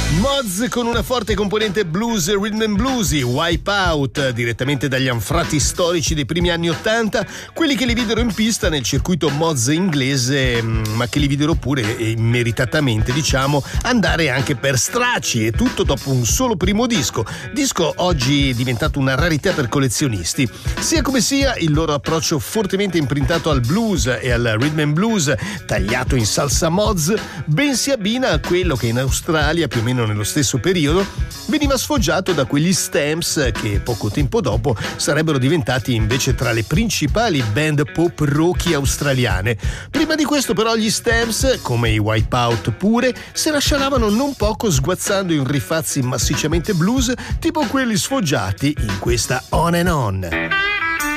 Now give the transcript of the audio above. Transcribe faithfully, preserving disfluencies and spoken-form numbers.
Moz con una forte componente blues e rhythm and bluesy, Wipeout, direttamente dagli anfratti storici dei primi anni ottanta, quelli che li videro in pista nel circuito Moz inglese, ma che li videro pure, e meritatamente diciamo, andare anche per stracci, e tutto dopo un solo primo disco, disco oggi diventato una rarità per collezionisti. Sia come sia, il loro approccio fortemente imprintato al blues e al rhythm and blues, tagliato in salsa Moz, ben si abbina a quello che in Australia, più o meno nello stesso periodo, veniva sfoggiato da quegli Stamps, che poco tempo dopo sarebbero diventati invece tra le principali band pop rocky australiane. Prima di questo però gli Stamps, come i Wipeout pure, se la scialavano non poco sguazzando in rifazzi massicciamente blues tipo quelli sfoggiati in questa On and On.